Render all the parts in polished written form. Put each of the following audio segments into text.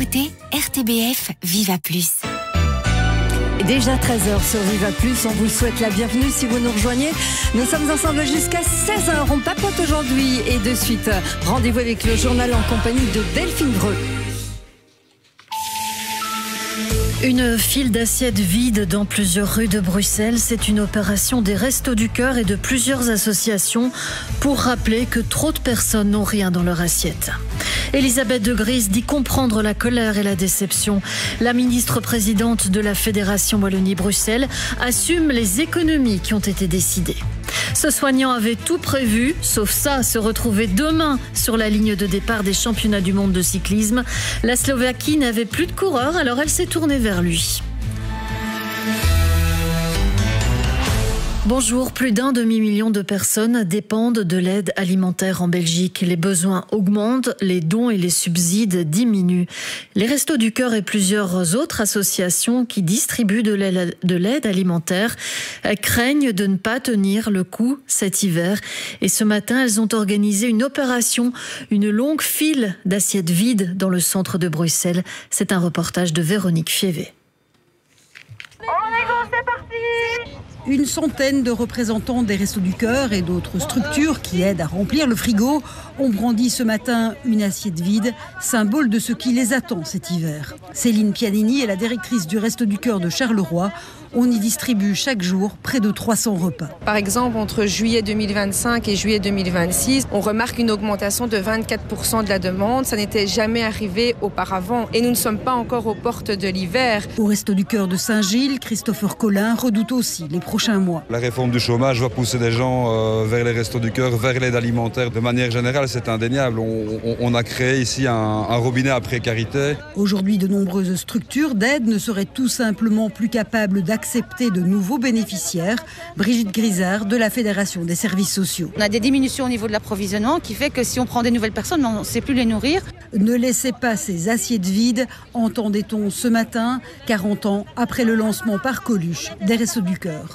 écoutez RTBF Viva Plus. Déjà 13h sur Viva Plus, on vous souhaite la bienvenue si vous nous rejoignez. Nous sommes ensemble jusqu'à 16h, on papote aujourd'hui et de suite, rendez-vous avec le journal en compagnie de Delphine Greux. Une file d'assiettes vides dans plusieurs rues de Bruxelles, c'est une opération des Restos du Cœur et de plusieurs associations pour rappeler que trop de personnes n'ont rien dans leur assiette. Elisabeth de Gries dit comprendre la colère et la déception. La ministre-présidente de la Fédération Wallonie-Bruxelles assume les économies qui ont été décidées. Ce soignant avait tout prévu, sauf ça, se retrouver demain sur la ligne de départ des championnats du monde de cyclisme. La Slovaquie n'avait plus de coureurs, alors elle s'est tournée vers lui. Bonjour, plus d'un demi-million de personnes dépendent de l'aide alimentaire en Belgique. Les besoins augmentent, les dons et les subsides diminuent. Les Restos du Cœur et plusieurs autres associations qui distribuent de l'aide alimentaire craignent de ne pas tenir le coup cet hiver. Et ce matin, elles ont organisé une opération, une longue file d'assiettes vides dans le centre de Bruxelles. C'est un reportage de Véronique Fievé. C'est parti! Une centaine de représentants des Restos du Cœur et d'autres structures qui aident à remplir le frigo ont brandi ce matin une assiette vide, symbole de ce qui les attend cet hiver. Céline Pianini est la directrice du Resto du Cœur de Charleroi. On y distribue chaque jour près de 300 repas. Par exemple, entre juillet 2025 et juillet 2026, on remarque une augmentation de 24% de la demande. Ça n'était jamais arrivé auparavant et nous ne sommes pas encore aux portes de l'hiver. Au Resto du Cœur de Saint-Gilles, Christopher Collin redoute aussi les prochains mois. La réforme du chômage va pousser des gens vers les Restos du Cœur, vers l'aide alimentaire. De manière générale, c'est indéniable. On a créé ici un robinet à précarité. Aujourd'hui, de nombreuses structures d'aide ne seraient tout simplement plus capables d'accepter de nouveaux bénéficiaires. Brigitte Grisard de la Fédération des services sociaux. On a des diminutions au niveau de l'approvisionnement qui fait que si on prend des nouvelles personnes, on ne sait plus les nourrir. Ne laissez pas ces assiettes vides, entendait-on ce matin, 40 ans après le lancement par Coluche des Restos du Cœur.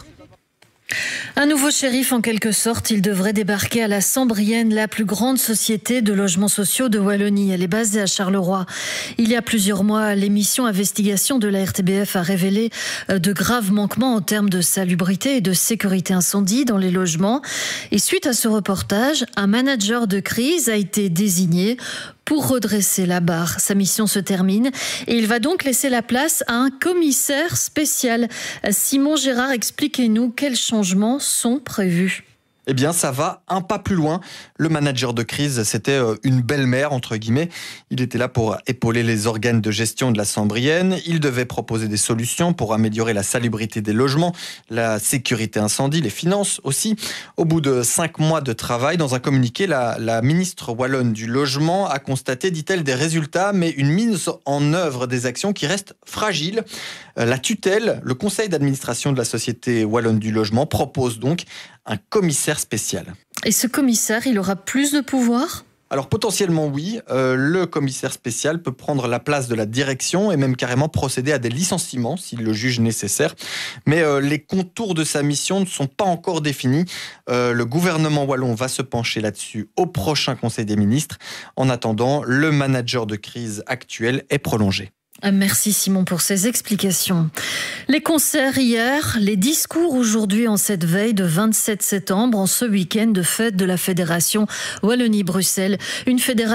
Un nouveau shérif en quelque sorte, il devrait débarquer à la Sambrienne, la plus grande société de logements sociaux de Wallonie. Elle est basée à Charleroi. Il y a plusieurs mois, l'émission Investigation de la RTBF a révélé de graves manquements en termes de salubrité et de sécurité incendie dans les logements. Et suite à ce reportage, un manager de crise a été désigné pour redresser la barre. Sa mission se termine et il va donc laisser la place à un commissaire spécial. Simon Gérard, expliquez-nous quels changements sont prévus. Eh bien, ça va un pas plus loin. Le manager de crise, c'était une belle-mère, entre guillemets. Il était là pour épauler les organes de gestion de la Sambrienne. Il devait proposer des solutions pour améliorer la salubrité des logements, la sécurité incendie, les finances aussi. Au bout de 5 mois de travail, dans un communiqué, la ministre wallonne du logement a constaté, dit-elle, des résultats, mais une mise en œuvre des actions qui restent fragiles. La tutelle, le conseil d'administration de la société wallonne du logement, propose donc un commissaire spécial. Et ce commissaire, il aura plus de pouvoir ? Alors potentiellement oui, le commissaire spécial peut prendre la place de la direction et même carrément procéder à des licenciements s'il le juge nécessaire. Mais les contours de sa mission ne sont pas encore définis. Le gouvernement wallon va se pencher là-dessus au prochain Conseil des ministres. En attendant, le manager de crise actuel est prolongé. Merci Simon pour ces explications. Les concerts hier, les discours aujourd'hui en cette veille de 27 septembre, en ce week-end de fête de la Fédération Wallonie-Bruxelles. Une fédération